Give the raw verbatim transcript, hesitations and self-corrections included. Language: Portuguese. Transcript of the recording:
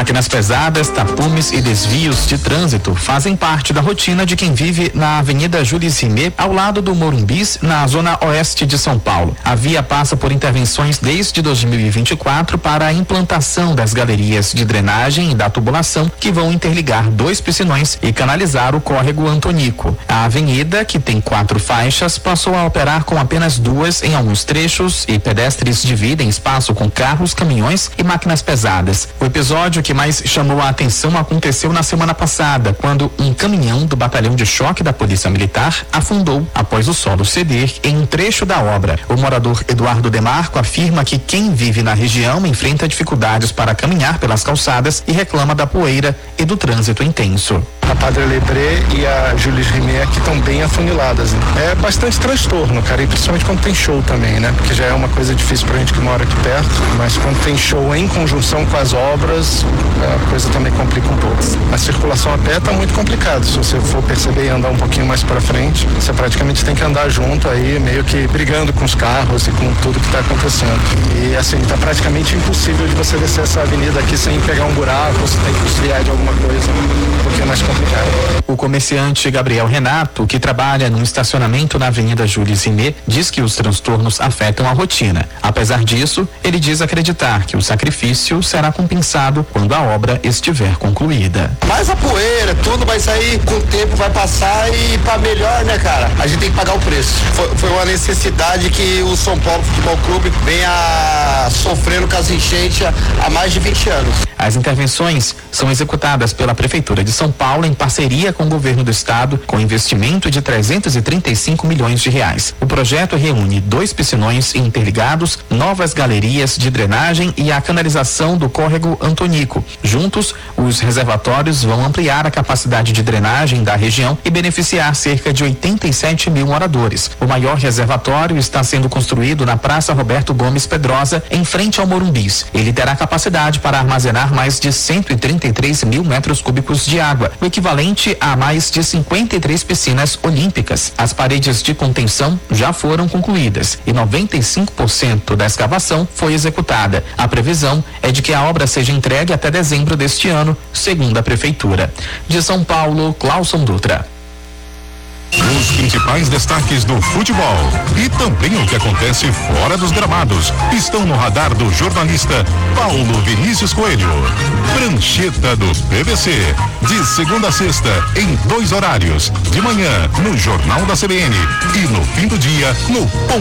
Máquinas pesadas, tapumes e desvios de trânsito fazem parte da rotina de quem vive na Avenida Jules Rimet, ao lado do Morumbis, na zona oeste de São Paulo. A via passa por intervenções desde dois mil e vinte e quatro para a implantação das galerias de drenagem e da tubulação que vão interligar dois piscinões e canalizar o córrego Antonico. A avenida, que tem quatro faixas, passou a operar com apenas duas em alguns trechos e pedestres dividem espaço com carros, caminhões e máquinas pesadas. O episódio que mais chamou a atenção aconteceu na semana passada, quando um caminhão do batalhão de choque da Polícia Militar afundou após o solo ceder em um trecho da obra. O morador Eduardo Demarco afirma que quem vive na região enfrenta dificuldades para caminhar pelas calçadas e reclama da poeira e do trânsito intenso. A Padre Lebré e a Jules Rimet aqui estão bem afuniladas. É bastante transtorno, cara, e principalmente quando tem show também, né? Porque já é uma coisa difícil pra gente que mora aqui perto, mas quando tem show em conjunção com as obras, a coisa também complica um pouco. A circulação a pé tá muito complicado. Se você for perceber e andar um pouquinho mais pra frente, você praticamente tem que andar junto aí, meio que brigando com os carros e com tudo que tá acontecendo. E assim, tá praticamente impossível de você descer essa avenida aqui sem pegar um buraco, você tem que desviar de alguma coisa, porque é mais complicado. O comerciante Gabriel Renato, que trabalha num estacionamento na Avenida Jules Rimet, diz que os transtornos afetam a rotina. Apesar disso, ele diz acreditar que o sacrifício será compensado quando a obra estiver concluída. Mas a poeira, tudo vai sair com o tempo, vai passar e para melhor, né, cara? A gente tem que pagar o preço. Foi, foi uma necessidade que o São Paulo Futebol Clube venha sofrendo com as enchentes há mais de vinte anos. As intervenções são executadas pela Prefeitura de São Paulo em parceria com o governo do estado, com investimento de trezentos e trinta e cinco milhões de reais. O projeto reúne dois piscinões interligados, novas galerias de drenagem e a canalização do córrego Antonico. Juntos, os reservatórios vão ampliar a capacidade de drenagem da região e beneficiar cerca de oitenta e sete mil moradores. O maior reservatório está sendo construído na Praça Roberto Gomes Pedrosa, em frente ao Morumbis. Ele terá capacidade para armazenar mais de cento e trinta e três mil metros cúbicos de água, o equivalente a mais de cinquenta e três piscinas olímpicas. As paredes de contenção já foram concluídas e noventa e cinco por cento da escavação foi executada. A previsão é de que a obra seja entregue até dezembro deste ano, segundo a Prefeitura. De São Paulo, Clauson Dutra. Os principais destaques do futebol e também o que acontece fora dos gramados estão no radar do jornalista Paulo Vinícius Coelho. Prancheta do P V C, de segunda a sexta, em dois horários, de manhã no Jornal da C B N e no fim do dia no Ponto